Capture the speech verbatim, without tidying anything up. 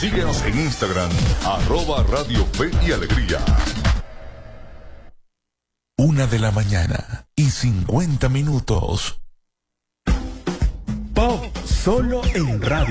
Síguenos en Instagram, arroba Radio Fe y Alegría. Una de la mañana y cincuenta minutos. Pop solo en radio.